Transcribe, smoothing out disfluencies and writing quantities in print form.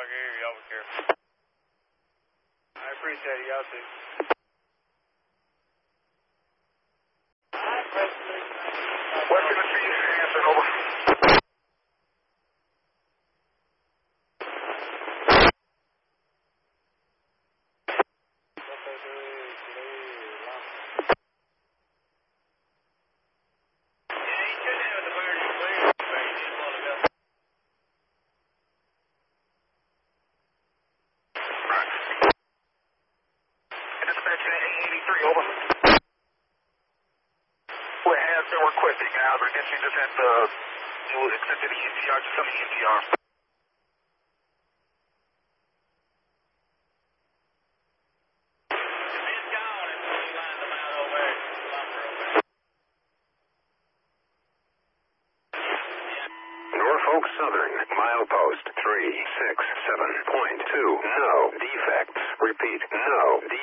can hear you. Y'all was careful. I appreciate it. Y'all too. West Tennessee, answer, over. We're requesting Albert, and she just had the accepted the ETR, just on the ETR. Norfolk Southern, milepost 367.2. No defects. Repeat, no defects.